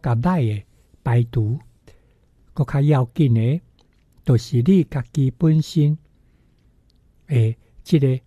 甲歹的排除，搁较要紧的，就是你家己本身诶，这个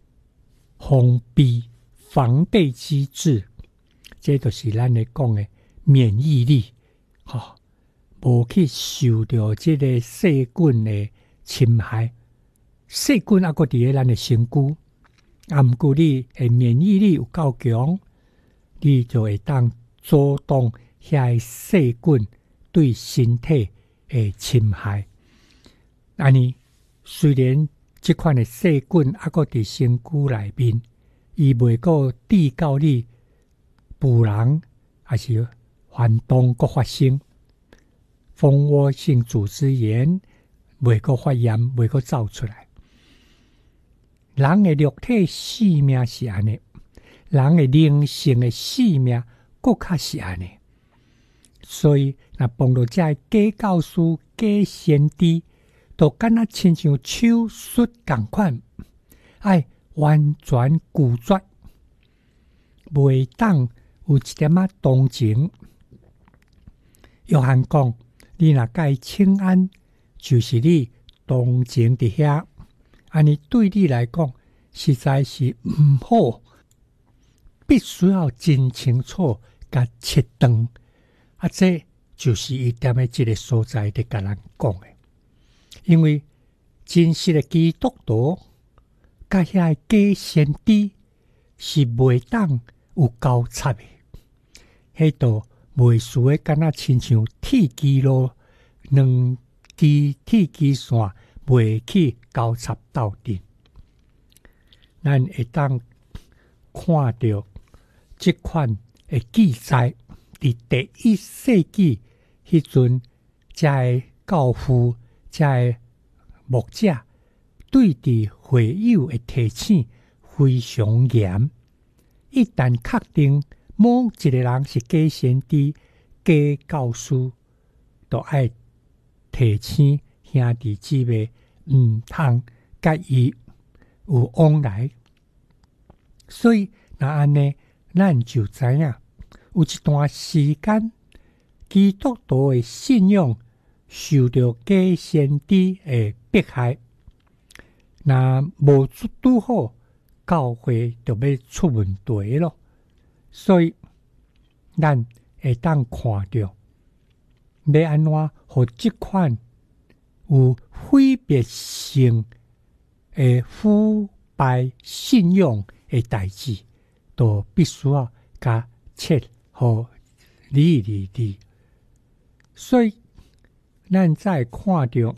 防备机制，这就是咱咧讲的免疫力，无去受到这个细菌的侵害。细菌还搁伫咧咱的身躯，毋过你的免疫力有够强，你就会当阻挡遐细菌对身体的侵害。安尼虽然这款的细菌还搁伫身躯内面，伊袂搁致到你不良还是反动搁发生，蜂窝性组织炎袂搁发炎，袂搁走出来。人的肉体生命是安尼，人的灵性的生命搁较是安尼。所以，若碰到这假教师、假先知，就敢若亲像手术同款，爱完全拒绝，袂当有一点仔同情。约翰讲，你若甲伊请安，就是你同情伫遐。安尼对你来讲实在是毋好，必须要真清楚甲切断。这就是伊踮咧即个所在伫甲咱讲的，因为真实的基督徒甲遐假先知是袂当有交叉的，迄度袂输的，敢若亲像铁枝路两支铁枝线袂去交叉斗阵。咱会当看到这款的记载，伫第1世纪迄阵，遮的教父、遮的牧者对伫会友的提醒非常严。一旦确定某一个人是假先知、假教师，就爱提醒兄弟姊妹毋通甲伊有往来。所以若安尼，咱就知影有一段时间，基督徒的信仰受到假先知的迫害。若无拄好，教会就要出问题咯。所以咱会当看到，要安怎互即款有毁灭性的腐败信仰的代志，都必须要甲切互理。所以咱再看到，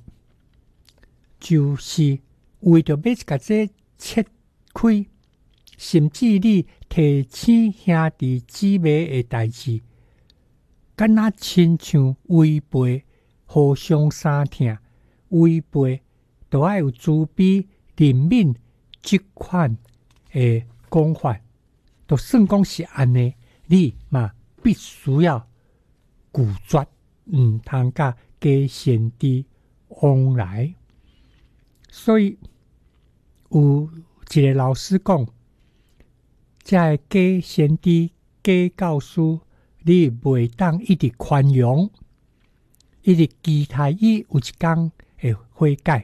就是为着要甲这切开，甚至你提醒兄弟姊妹的代志，敢若亲像违背互相相听，违背都要有慈悲怜悯这款的讲法，就算讲是安尼，你嘛必须要拒绝，毋通甲假先知往来。所以有一个老师讲，这假先知、假教师，你袂当一直宽容，一直期待伊有一天会悔改。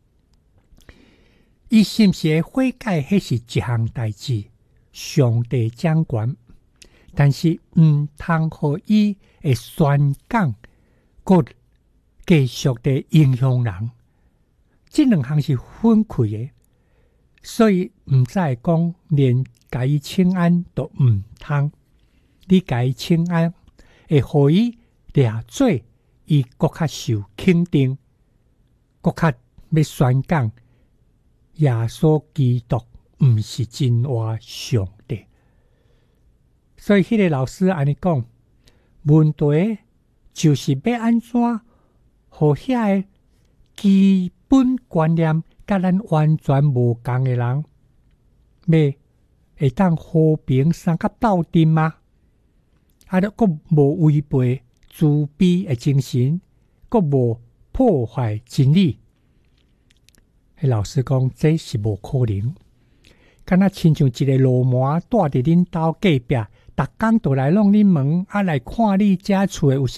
伊是毋是会悔改，迄是一项代志，上帝掌权。但是毋通互伊会宣讲，佮继续地影响人。这两项是分开的，所以毋知讲连甲伊请安都毋通。你甲伊请安，会互伊掠做伊搁较受肯定，搁较要宣讲耶稣基督毋是真活上帝。所以迄个老师安尼讲，问题就是要安怎互遐个基本观念甲咱完全无共的人，要会当和平相甲斗阵吗？佫无违背慈悲的精神，佫无破坏真理。老师讲，这是无可能。敢若亲像一个罗麻住伫恁兜隔壁，逐工都来弄恁门，来看你家厝有